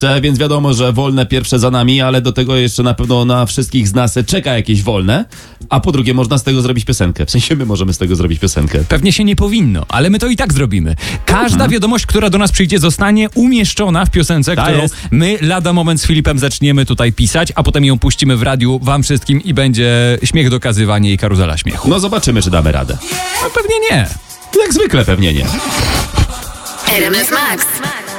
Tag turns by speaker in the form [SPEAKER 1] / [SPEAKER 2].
[SPEAKER 1] Więc wiadomo, że wolne pierwsze za nami, ale do tego jeszcze na pewno na wszystkich z nas czeka jakieś wolne, a po drugie można z tego zrobić piosenkę. W sensie my możemy z tego zrobić piosenkę.
[SPEAKER 2] Pewnie się nie powinno, ale my to i tak zrobimy. Każda wiadomość, która do nas przyjdzie, zostanie umieszczona w piosence,
[SPEAKER 1] Tak
[SPEAKER 2] którą
[SPEAKER 1] jest.
[SPEAKER 2] my lada moment z Filipem zaczniemy tutaj pisać, a potem ją puścimy w radiu wam wszystkim i będzie śmiech, dokazywanie i karuzela śmiechu.
[SPEAKER 1] No zobaczymy, czy damy radę.
[SPEAKER 2] No pewnie nie.
[SPEAKER 1] Jak zwykle pewnie nie.
[SPEAKER 3] RMF Max.